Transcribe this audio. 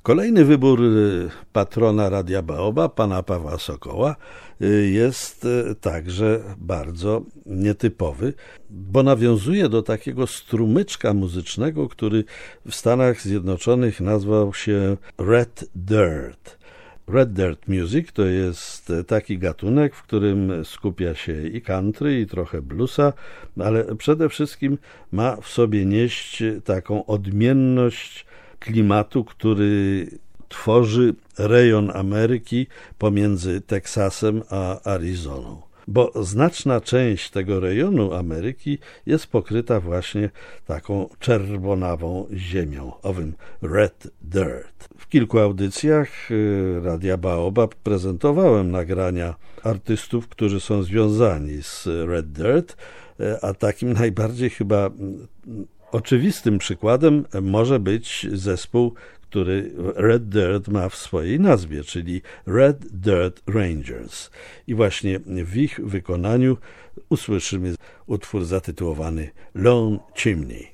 Kolejny wybór patrona Radia Baobab, pana Pawła Sokoła, jest także bardzo nietypowy, bo nawiązuje do takiego strumyczka muzycznego, który w Stanach Zjednoczonych nazwał się Red Dirt. Red Dirt Music to jest taki gatunek, w którym skupia się i country, i trochę bluesa, ale przede wszystkim ma w sobie nieść taką odmienność klimatu, który tworzy rejon Ameryki pomiędzy Teksasem a Arizoną. Bo znaczna część tego rejonu Ameryki jest pokryta właśnie taką czerwonawą ziemią, owym Red Dirt. W kilku audycjach Radia Baobab prezentowałem nagrania artystów, którzy są związani z Red Dirt, a takim najbardziej chyba oczywistym przykładem może być zespół, który Red Dirt ma w swojej nazwie, czyli Red Dirt Rangers. I właśnie w ich wykonaniu usłyszymy utwór zatytułowany Lone Chimney.